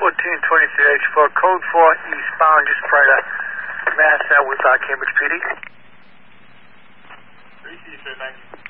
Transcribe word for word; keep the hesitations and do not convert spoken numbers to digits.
fourteen twenty-three H four, code four eastbound, just prior to Mass uh, with uh, Cambridge P D. three C, sir, thank you.